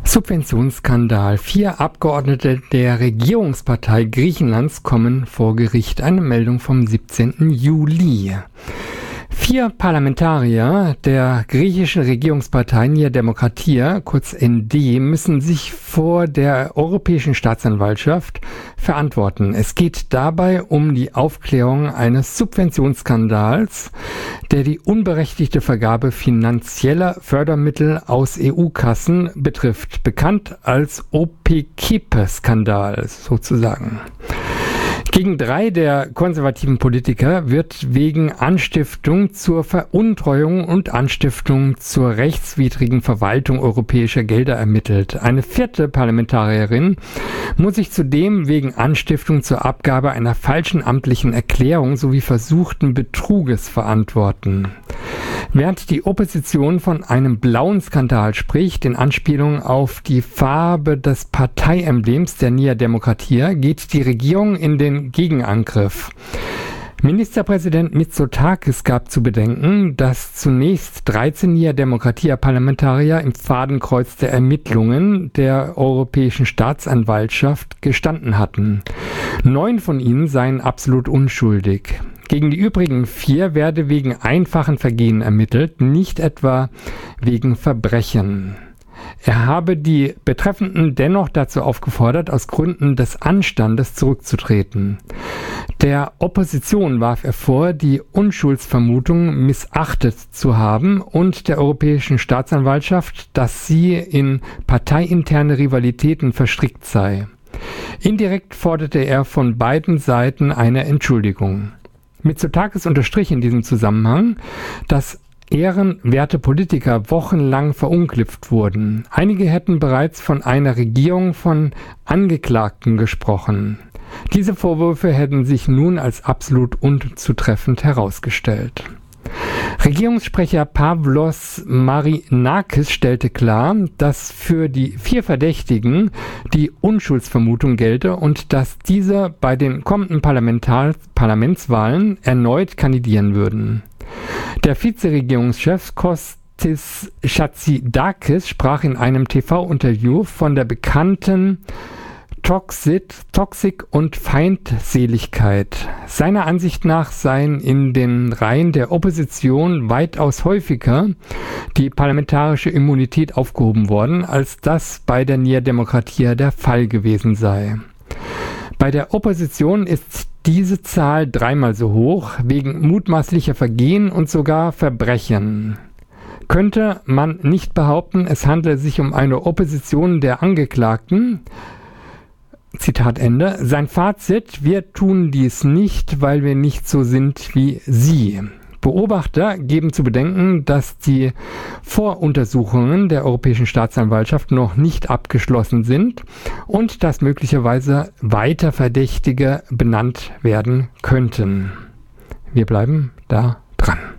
Subventionsskandal. 4 Abgeordnete der Regierungspartei Griechenlands kommen vor Gericht. Eine Meldung vom 17. Juli. 4 Parlamentarier der griechischen Regierungspartei Nea Demokratia, kurz ND, müssen sich vor der Europäischen Staatsanwaltschaft verantworten. Es geht dabei um die Aufklärung eines Subventionsskandals, der die unberechtigte Vergabe finanzieller Fördermittel aus EU-Kassen betrifft, bekannt als OPKP-Skandal sozusagen. Gegen 3 der konservativen Politiker wird wegen Anstiftung zur Veruntreuung und Anstiftung zur rechtswidrigen Verwaltung europäischer Gelder ermittelt. Eine 4. Parlamentarierin muss sich zudem wegen Anstiftung zur Abgabe einer falschen amtlichen Erklärung sowie versuchten Betruges verantworten. Während die Opposition von einem blauen Skandal spricht, in Anspielung auf die Farbe des Parteiemblems der Nea Demokratia, geht die Regierung in den Gegenangriff. Ministerpräsident Mitsotakis gab zu bedenken, dass zunächst 13 Nea Demokratia-Parlamentarier im Fadenkreuz der Ermittlungen der Europäischen Staatsanwaltschaft gestanden hatten. 9 von ihnen seien absolut unschuldig. Gegen die übrigen 4 werde wegen einfachen Vergehen ermittelt, nicht etwa wegen Verbrechen. Er habe die Betreffenden dennoch dazu aufgefordert, aus Gründen des Anstandes zurückzutreten. Der Opposition warf er vor, die Unschuldsvermutung missachtet zu haben und der Europäischen Staatsanwaltschaft, dass sie in parteiinterne Rivalitäten verstrickt sei. Indirekt forderte er von beiden Seiten eine Entschuldigung. Mitsotakis unterstrich in diesem Zusammenhang, dass ehrenwerte Politiker wochenlang verunglimpft wurden. Einige hätten bereits von einer Regierung von Angeklagten gesprochen. Diese Vorwürfe hätten sich nun als absolut unzutreffend herausgestellt. Regierungssprecher Pavlos Marinakis stellte klar, dass für die 4 Verdächtigen die Unschuldsvermutung gelte und dass diese bei den kommenden Parlamentswahlen erneut kandidieren würden. Der Vizeregierungschef Kostis Chatzidakis sprach in einem TV-Interview von der bekannten Toxik und Feindseligkeit. Seiner Ansicht nach seien in den Reihen der Opposition weitaus häufiger die parlamentarische Immunität aufgehoben worden, als das bei der Nea Demokratia der Fall gewesen sei. Bei der Opposition ist diese Zahl 3-mal so hoch, wegen mutmaßlicher Vergehen und sogar Verbrechen. Könnte man nicht behaupten, es handle sich um eine Opposition der Angeklagten? Zitat Ende. Sein Fazit: Wir tun dies nicht, weil wir nicht so sind wie Sie. Beobachter geben zu bedenken, dass die Voruntersuchungen der Europäischen Staatsanwaltschaft noch nicht abgeschlossen sind und dass möglicherweise weiter Verdächtige benannt werden könnten. Wir bleiben da dran.